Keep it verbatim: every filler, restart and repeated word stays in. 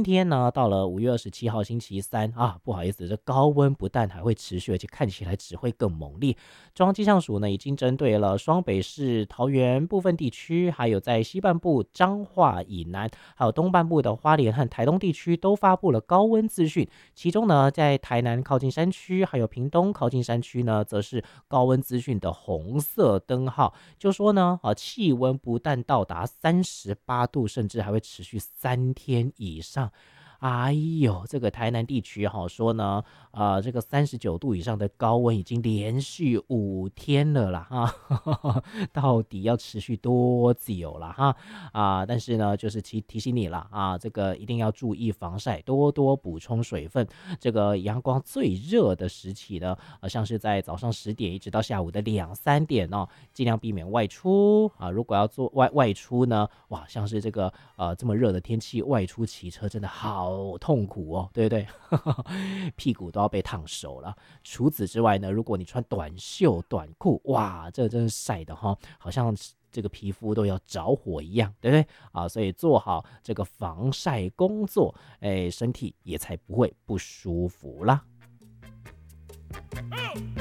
今天呢，到了五月二十七号星期三啊，不好意思，这高温不但还会持续，而且看起来只会更猛烈。中央气象署呢，已经针对了双北市、桃园部分地区，还有在西半部彰化以南，还有东半部的花莲和台东地区，都发布了高温资讯。其中呢，在台南靠近山区，还有屏东靠近山区呢，则是高温资讯的红色灯号，就说呢，啊，气温不但到达三十八度，甚至还会持续三天以上。哎呦，这个台南地区哈说呢，呃，这个三十九度以上的高温已经连续五天了啦哈，到底要持续多久了哈？啊，但是呢，就是提提醒你了啊，这个一定要注意防晒，多多补充水分。这个阳光最热的时期呢，呃，像是在早上十点一直到下午的两三点哦，尽量避免外出啊。如果要做外外出呢，哇，像是这个呃这么热的天气，外出骑车真的好痛苦哦，对不对？屁股都要被烫熟了。除此之外呢，如果你穿短袖短裤，哇，这真是晒的哈，好像这个皮肤都要着火一样，对不对啊？所以做好这个防晒工作，哎，身体也才不会不舒服啦。